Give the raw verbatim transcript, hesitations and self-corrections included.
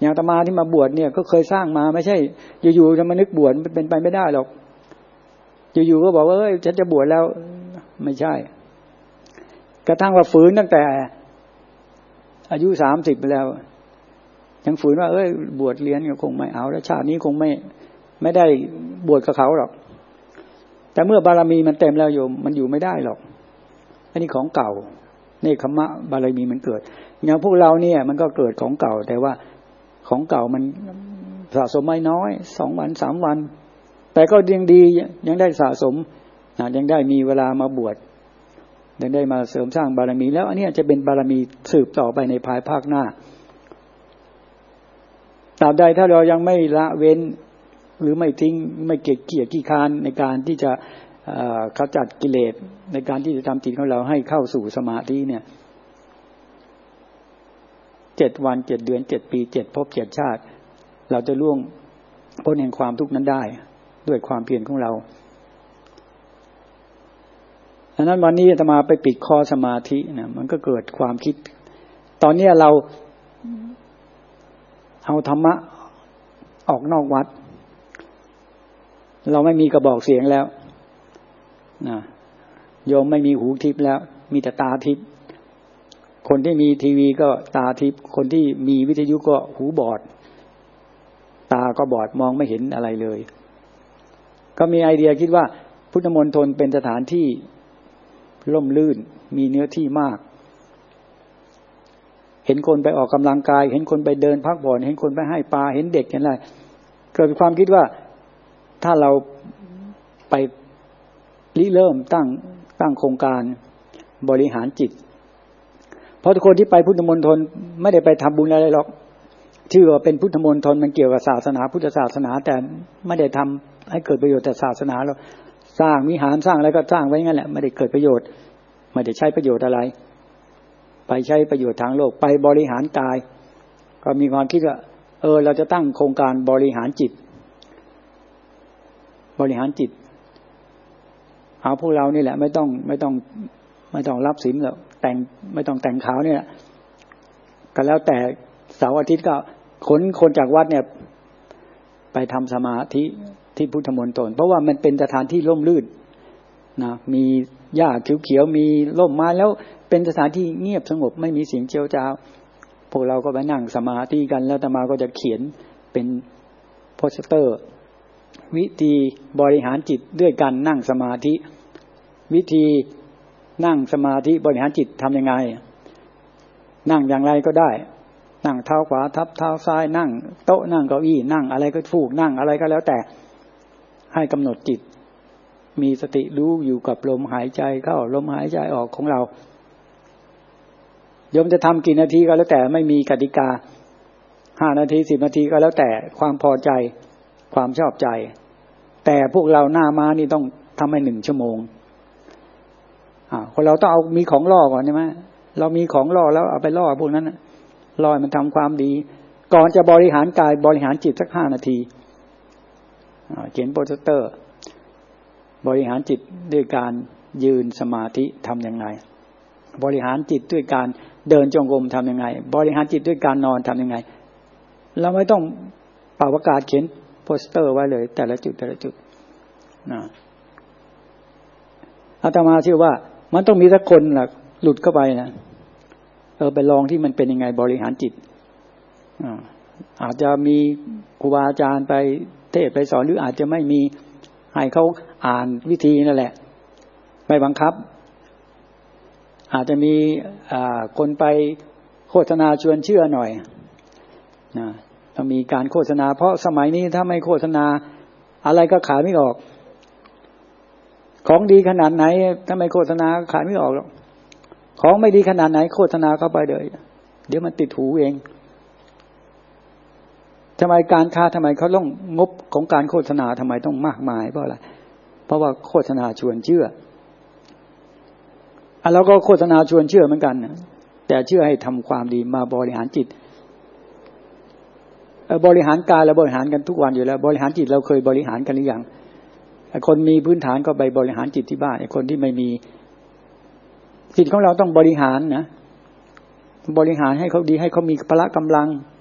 อย่างอาตมาที่มาบวชเนี่ยก็เคยสร้างมาไม่ใช่อยู่ๆจะมานึกบวชมันเป็นไปไม่ได้หรอกอยู่ๆก็บอกว่าเอ้ยฉันจะบวชแล้วไม่ใช่กระทั่งว่าฝืนตั้งแต่อายุสามสิบไปแล้วยังฝืนว่าเอ้ยบวชเรียนก็คงไม่เอาแล้วชาตินี้คงไม่ไม่ได้บวชกับเขาหรอกแต่เมื่อบารมีมันเต็มแล้วโยมมันอยู่ไม่ได้หรอกอันนี้ของเก่าเนคขมะบารมีมันเกิดอย่างพวกเราเนี่ยมันก็เกิดของเก่าแต่ว่าของเก่ามันสะสมไม่น้อยสองวันสามวันแต่ก็ยังดียังได้สะสมยังได้มีเวลามาบวชยังได้มาเสริมสร้างบารมีแล้วอันนี้จะเป็นบารมีสืบต่อไปในภายภาคหน้าตราบใดถ้าเรายังไม่ละเว้นหรือไม่ทิ้งไม่เกียจเกียจขี้คร้านในการที่จะขจัดกิเลสในการที่จะทำจิตของเราให้เข้าสู่สมาธิเนี่ยเจ็ดวันเจ็ดเดือนเจ็ดปีเจ็ดภพเจ็ดชาติเราจะล่วงพ้นแห่งความทุกข์นั้นได้ด้วยความเพียรของเราดังนั้นวันนี้อาตมาไปปิดคอสมาธินะมันก็เกิดความคิดตอนนี้เราเอาธรรมะออกนอกวัดเราไม่มีกระบอกเสียงแล้วนะโยมไม่มีหูทิพย์แล้วมีแต่ตาทิพย์คนที่มีทีวีก็ตาทิพย์คนที่มีวิทยุก็หูบอดตาก็บอดมองไม่เห็นอะไรเลยก็มีไอเดียคิดว่าพุทธมณฑลเป็นสถานที่ร่มรื่นมีเนื้อที่มากเห็นคนไปออกกำลังกายเห็นคนไปเดินพักผ่อนเห็นคนไปให้ปลาเห็นเด็กเห็นอะไรเกิดความคิดว่าถ้าเราไปริเริ่มตั้งตั้งโครงการบริหารจิตเพราะทุกคนที่ไปพุทธมณฑลไม่ได้ไปทำบุญอะไรหรอกชื่อว่าเป็นพุทธมณฑลมันเกี่ยวกับศาสนาพุทธศาสนาแต่ไม่ได้ทำให้เกิดประโยชน์แต่ศาสนาเราสร้างวิหารสร้างอะไรก็สร้างไว้งั้นแหละไม่ได้เกิดประโยชน์ไม่ได้ใช้ประโยชน์อะไรไปใช้ประโยชน์ทางโลกไปบริหารกายก็มีความคิดว่าเออเราจะตั้งโครงการบริหารจิตบริหารจิตเอาพวกเรานี่แหละไม่ต้องไม่ต้องไม่ต้องรับศีลแล้วแต่งไม่ต้องแต่งขาวเนี่ยก็แล้วแต่เสาร์อาทิตย์ก็ขนคนจากวัดเนี่ยไปทำสมาธิที่พุทธมณฑลเพราะว่ามันเป็นสถานที่ร่มรื่นนะมีหญ้าเขียวๆมีร่มไม้แล้วเป็นสถานที่เงียบสงบไม่มีเสียงเจียวจ้าวพวกเราก็ไปนั่งสมาธิกันแล้วอาตมาก็จะเขียนเป็นโปสเตอร์วิธีบริหารจิตด้วยการนั่งสมาธิวิธีนั่งสมาธิบริหารจิตทำยังไงนั่งอย่างไรก็ได้นั่งเท้าขวาทับเท้าซ้ายนั่งโต๊ะนั่งเก้าอี้นั่งอะไรก็ฟูกนั่งอะไรก็แล้วแต่ให้กำหนดจิตมีสติรู้อยู่กับลมหายใจเข้าลมหายใจออกของเราโยมจะทำกี่นาทีก็แล้วแต่ไม่มีกติกาห้านาทีสิบนาทีก็แล้วแต่ความพอใจความชอบใจแต่พวกเราหน้ามานี่ต้องทำให้หนึ่งชั่วโมงอ่าคนเราต้องเอามีของล่อก่อนใช่ไหมเรามีของล่อแล้วเอาไปล่อพวกนั้นล่อมันทำความดีก่อนจะบริหารกายบริหารจิตสักห้านาทีเขียนโปสเตอร์บริหารจิตด้วยการยืนสมาธิทำยังไงบริหารจิตด้วยการเดินจงกรมทำยังไงบริหารจิตด้วยการนอนทำยังไงเราไม่ต้องเป่าประกาศเขียนโปสเตอร์ไว้เลยแต่ละจุดแต่ละจุดนะอาตมาเชื่อว่ามันต้องมีสักคนล่ะหลุดเข้าไปนะเออไปลองที่มันเป็นยังไงบริหารจิตอ่าอาจจะมีครูบาอาจารย์ไปเทศไปสอนหรืออาจจะไม่มีให้เขาอ่านวิธีนั่นแหละไม่บังคับอาจจะมีคนไปโฆษณาชวนเชื่อหน่อยนะต้องมีการโฆษณาเพราะสมัยนี้ถ้าไม่โฆษณาอะไรก็ขายไม่ออกของดีขนาดไหนถ้าไม่โฆษณาขายไม่ออกหรอกของไม่ดีขนาดไหนโฆษณาเข้าไปเลยเดี๋ยวมันติดหูเองทำไมการค้าทำไมเขาต้องงบของการโฆษณาทำไมต้องมากมายเพราะอะไรเพราะว่าโฆษณาชวนเชื่ออ่ะเราก็โฆษณาชวนเชื่อเหมือนกันแต่เชื่อให้ทำความดีมาบริหารจิตบริหารกายเราบริหารกันทุกวันอยู่แล้วบริหารจิตเราเคยบริหารกันหรือยังคนมีพื้นฐานก็ไปบริหารจิตที่บ้านไอ้คนที่ไม่มีจิตของเราต้องบริหารนะบริหารให้เขาดีให้เขามีพละกำลัง